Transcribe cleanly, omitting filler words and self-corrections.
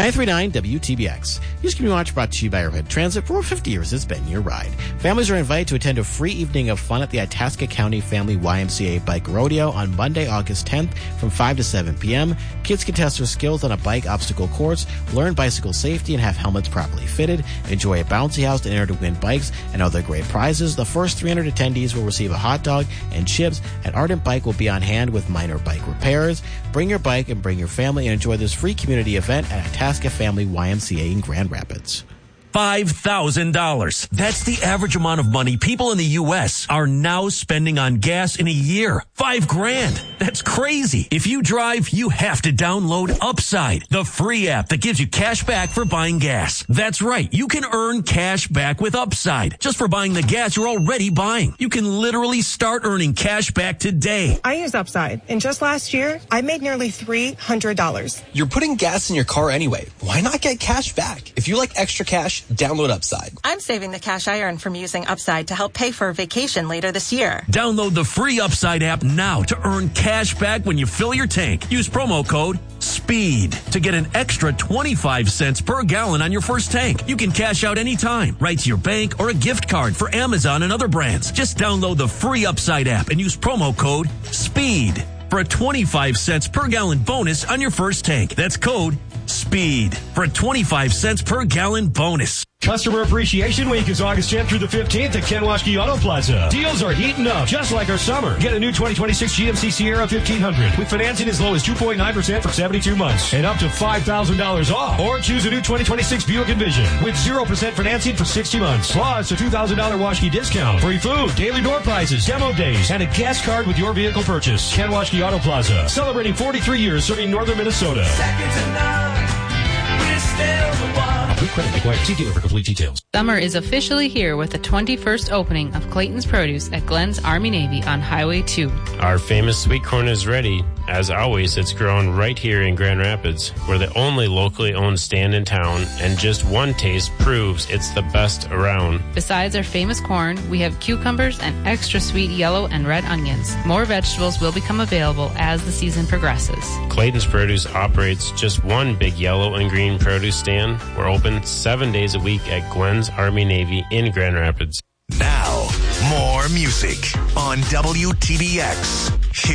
939 WTBX. News Community Watch brought to you by Riverhead Transit. For over 50 years, it's been your ride. Families are invited to attend a free evening of fun at the Itasca County Family YMCA Bike Rodeo on Monday, August 10th from 5 to 7 p.m. Kids can test their skills on a bike obstacle course, learn bicycle safety, and have helmets properly fitted. Enjoy a bouncy house and enter to win bikes and other great prizes. The first 300 attendees will receive a hot dog and chips, and Ardent Bike will be on hand with minor bike repairs. Bring your bike and bring your family and enjoy this free community event at Itasca Family YMCA in Grand Rapids. $5,000. That's the average amount of money people in the U.S. are now spending on gas in a year. $5,000. That's crazy. If you drive, you have to download Upside, the free app that gives you cash back for buying gas. That's right. You can earn cash back with Upside just for buying the gas you're already buying. You can literally start earning cash back today. I use Upside, and just last year, I made nearly $300. You're putting gas in your car anyway. Why not get cash back? If you like extra cash, download Upside. I'm saving the cash I earn from using Upside to help pay for a vacation later this year. Download the free Upside app now to earn cash back when you fill your tank. Use promo code SPEED to get an extra 25 cents per gallon on your first tank. You can cash out anytime, right to your bank or a gift card for Amazon and other brands. Just download the free Upside app and use promo code SPEED for a 25 cents per gallon bonus on your first tank. That's code SPEED for a 25 cents per gallon bonus. Customer Appreciation Week is August 10th through the 15th at Kenwashke Auto Plaza. Deals are heating up, just like our summer. Get a new 2026 GMC Sierra 1500 with financing as low as 2.9% for 72 months and up to $5,000 off. Or choose a new 2026 Buick Envision with 0% financing for 60 months. Plus a $2,000 Washke discount, free food, daily door prizes, demo days, and a gas card with your vehicle purchase. Kenwashke Auto Plaza, celebrating 43 years serving northern Minnesota. Second to none, we're still the one. Good credit required. See dealer for complete details. Summer is officially here with the 21st opening of Clayton's Produce at Glenn's Army Navy on Highway 2. Our famous sweet corn is ready. As always, it's grown right here in Grand Rapids. We're the only locally owned stand in town, and just one taste proves it's the best around. Besides our famous corn, we have cucumbers and extra sweet yellow and red onions. More vegetables will become available as the season progresses. Clayton's Produce operates just one big yellow and green produce stand. We're open 7 days a week at Glenn's Army Navy in Grand Rapids. Now, more music on WTBX.